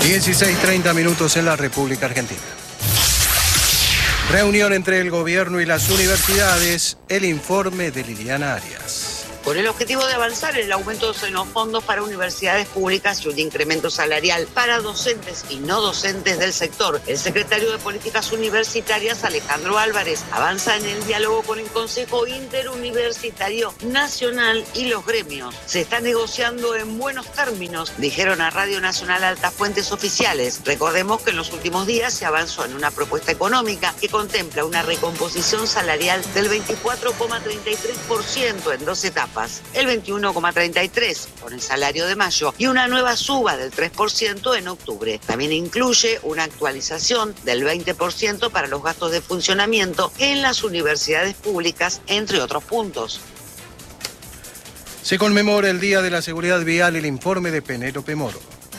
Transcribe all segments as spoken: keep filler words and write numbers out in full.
dieciséis treinta minutos en la República Argentina. Reunión entre el gobierno y las universidades, el informe de Liliana Arias. Con el objetivo de avanzar en el aumento en los fondos para universidades públicas y un incremento salarial para docentes y no docentes del sector, el secretario de Políticas Universitarias, Alejandro Álvarez, avanza en el diálogo con el Consejo Interuniversitario Nacional y los gremios. Se está negociando en buenos términos, dijeron a Radio Nacional altas fuentes oficiales. Recordemos que en los últimos días se avanzó en una propuesta económica que contempla una recomposición salarial del veinticuatro coma treinta y tres por ciento en dos etapas. El veintiuno coma treinta y tres por ciento con el salario de mayo y una nueva suba del tres por ciento en octubre. También incluye una actualización del veinte por ciento para los gastos de funcionamiento en las universidades públicas, entre otros puntos. Se conmemora el Día de la Seguridad Vial, el informe de Penélope Moro.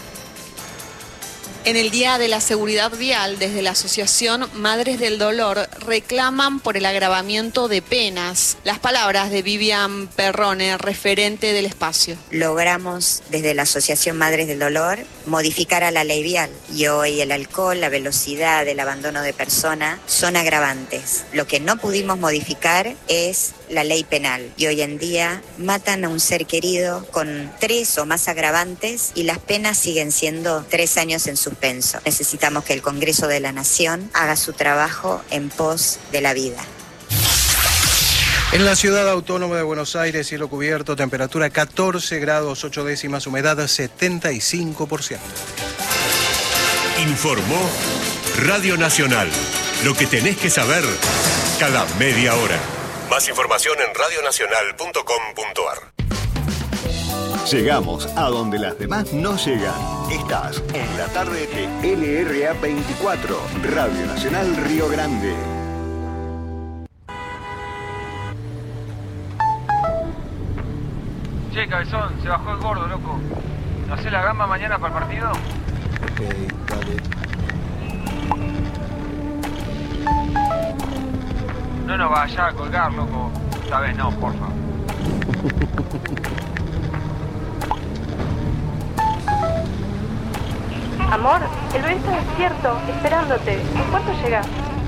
En el Día de la Seguridad Vial, desde la Asociación Madres del Dolor, reclaman por el agravamiento de penas. Las palabras de Vivian Perrone, referente del espacio. Logramos, desde la Asociación Madres del Dolor, modificar a la ley vial. Y hoy el alcohol, la velocidad, el abandono de persona son agravantes. Lo que no pudimos modificar es la ley penal. Y hoy en día matan a un ser querido con tres o más agravantes y las penas siguen siendo tres años en suspenso. Necesitamos que el Congreso de la Nación haga su trabajo en pos de la vida. En la ciudad autónoma de Buenos Aires, cielo cubierto, temperatura catorce grados ocho décimas, humedad setenta y cinco por ciento. Informó Radio Nacional. Lo que tenés que saber cada media hora. Más información en radio nacional punto com punto a r. Llegamos a donde las demás no llegan. Estás en la tarde de L R A veinticuatro, Radio Nacional Río Grande. Che, cabezón, se bajó el gordo, loco. ¿No hacés la gamba mañana para el partido? Ok, dale. No nos vayas a colgar, loco. Esta vez no, porfa. Amor, el bebé está despierto, esperándote. ¿En cuánto llegas?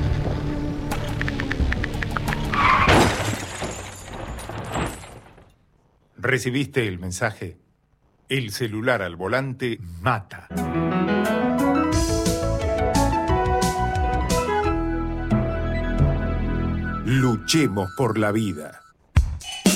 ¿Recibiste el mensaje? El celular al volante mata. Luchemos por la vida.